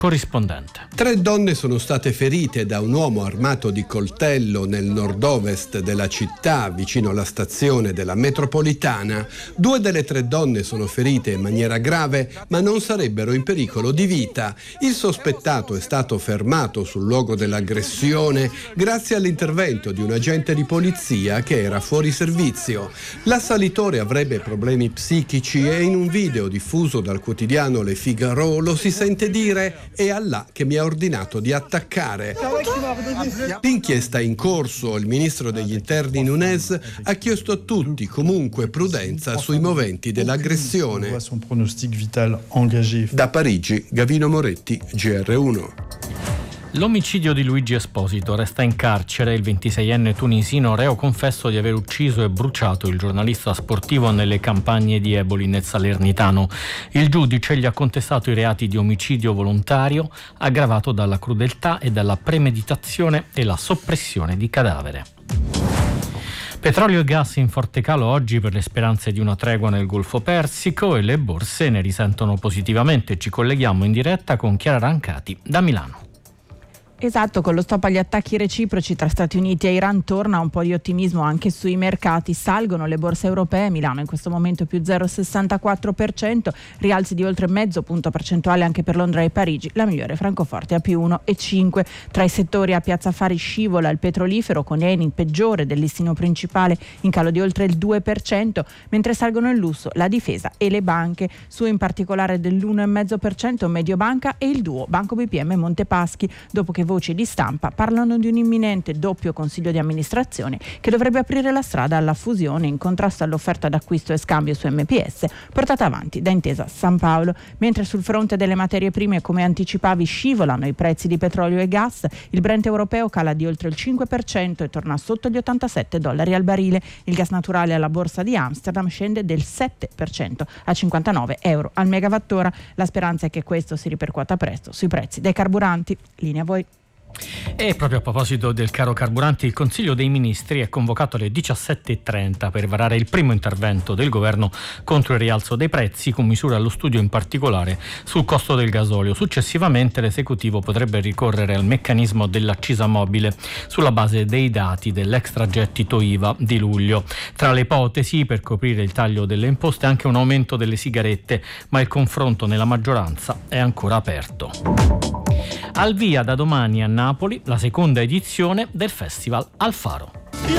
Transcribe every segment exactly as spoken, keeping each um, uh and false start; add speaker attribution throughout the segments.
Speaker 1: corrispondente.
Speaker 2: Tre donne sono state ferite da un uomo armato di coltello nel nord-ovest della città, vicino alla stazione della metropolitana. Due delle tre donne sono ferite in maniera grave, ma non sarebbero in pericolo di vita. Il sospettato è stato fermato sul luogo dell'aggressione grazie all'intervento di un agente di polizia che era fuori servizio. L'assalitore avrebbe problemi psichici e in un video diffuso dal quotidiano Le Figaro lo si sente dire: «È Allah che mi ha ordinato di attaccare». L'inchiesta è in corso. Il ministro degli interni Nunez ha chiesto a tutti comunque prudenza sui moventi dell'aggressione. Da Parigi, Gavino Moretti, G R uno.
Speaker 1: L'omicidio di Luigi Esposito. Resta in carcere il ventiseienne tunisino reo confesso di aver ucciso e bruciato il giornalista sportivo nelle campagne di Eboli nel Salernitano. Il giudice gli ha contestato i reati di omicidio volontario aggravato dalla crudeltà e dalla premeditazione e la soppressione di cadavere. Petrolio e gas in forte calo oggi per le speranze di una tregua nel Golfo Persico e le borse ne risentono positivamente. Ci colleghiamo in diretta con Chiara Rancati da Milano.
Speaker 3: Esatto, con lo stop agli attacchi reciproci tra Stati Uniti e Iran torna un po' di ottimismo anche sui mercati. Salgono le borse europee, Milano in questo momento più zero virgola sessantaquattro per cento, rialzi di oltre mezzo punto percentuale anche per Londra e Parigi, la migliore Francoforte a più uno virgola cinque. Tra i settori a Piazza Affari scivola il petrolifero con Eni peggiore del listino principale in calo di oltre il due per cento, mentre salgono il lusso, la difesa e le banche, su in particolare dell'uno virgola cinque per cento Mediobanca e il duo Banco B P M Montepaschi, dopo che voci di stampa parlano di un imminente doppio consiglio di amministrazione che dovrebbe aprire la strada alla fusione in contrasto all'offerta d'acquisto e scambio su M P S portata avanti da Intesa San Paolo. Mentre sul fronte delle materie prime, come anticipavi, scivolano i prezzi di petrolio e gas. Il Brent europeo cala di oltre il cinque per cento e torna sotto gli ottantasette dollari al barile. Il gas naturale alla borsa di Amsterdam scende del sette per cento a cinquantanove euro al megawattora. La speranza è che questo si ripercuota presto sui prezzi dei carburanti. Linea a voi.
Speaker 1: E proprio a proposito del caro carburanti, il Consiglio dei Ministri è convocato alle diciassette e trenta per varare il primo intervento del governo contro il rialzo dei prezzi, con misure allo studio in particolare sul costo del gasolio. Successivamente l'esecutivo potrebbe ricorrere al meccanismo dell'accisa mobile sulla base dei dati dell'extragettito I V A di luglio. Tra le ipotesi per coprire il taglio delle imposte anche un aumento delle sigarette, ma il confronto nella maggioranza è ancora aperto. Al via da domani a Napoli la seconda edizione del Festival Al Faro.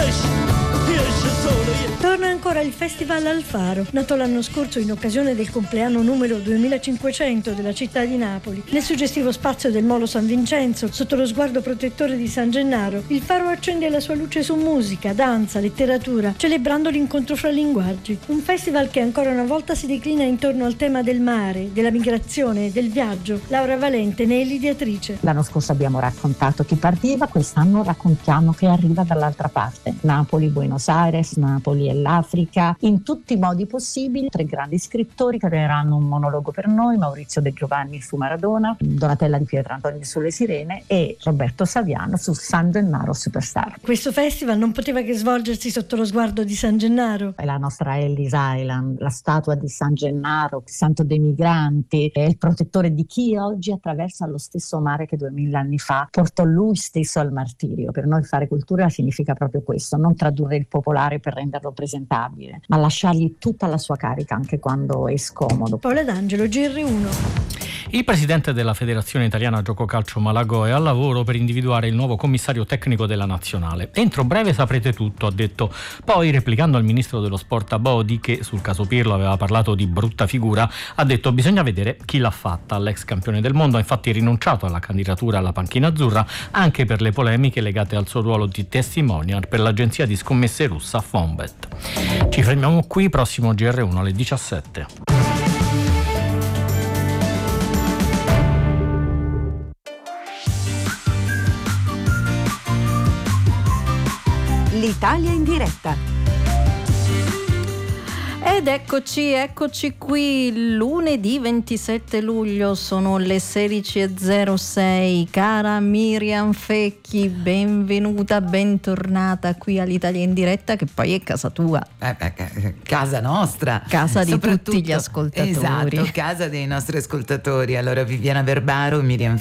Speaker 4: Torna ancora il Festival Al Faro, nato l'anno scorso in occasione del compleanno numero duemilacinquecento della città di Napoli. Nel suggestivo spazio del Molo San Vincenzo, sotto lo sguardo protettore di San Gennaro, il Faro accende la sua luce su musica, danza, letteratura, celebrando l'incontro fra linguaggi. Un festival che ancora una volta si declina intorno al tema del mare, della migrazione e del viaggio. Laura Valente ne è l'ideatrice.
Speaker 5: L'anno scorso abbiamo raccontato chi partiva, quest'anno raccontiamo che arriva dall'altra parte. Napoli, Buenos Aires, Napoli e l'Africa, in tutti i modi possibili. Tre grandi scrittori creeranno un monologo per noi: Maurizio De Giovanni su Maradona, Donatella Di Pietrantonio sulle Sirene e Roberto Saviano su San Gennaro Superstar.
Speaker 4: Questo festival non poteva che svolgersi sotto lo sguardo di San Gennaro.
Speaker 5: È la nostra Ellis Island, la statua di San Gennaro, il santo dei migranti, è il protettore di chi oggi attraversa lo stesso mare che duemila anni fa portò lui stesso al martirio. Per noi fare cultura significa proprio questo: non tradurre il popolare per renderlo presentabile, ma lasciargli tutta la sua carica anche quando è scomodo.
Speaker 4: Paola D'Angelo, G R uno.
Speaker 1: Il presidente della Federazione Italiana Gioco Calcio Malagò è al lavoro per individuare il nuovo commissario tecnico della nazionale. Entro breve saprete tutto, ha detto. Poi, replicando al ministro dello sport Abodi, che sul caso Pirlo aveva parlato di brutta figura, ha detto: bisogna vedere chi l'ha fatta. L'ex campione del mondo ha infatti rinunciato alla candidatura alla panchina azzurra anche per le polemiche legate al suo ruolo di testimonial per l'agenzia di scommesse russa Fonbet. Ci fermiamo qui, prossimo G R uno alle diciassette.
Speaker 6: L'Italia in diretta.
Speaker 4: E
Speaker 6: Ed eccoci, eccoci qui, lunedì ventisette luglio, sono le sedici e zero sei. Cara Miriam Fecchi, benvenuta, bentornata qui all'Italia in diretta, che poi è casa tua.
Speaker 7: Eh, eh, casa nostra.
Speaker 6: Casa di tutti gli ascoltatori.
Speaker 7: Esatto, casa dei nostri ascoltatori. Allora, Viviana Verbaro, Miriam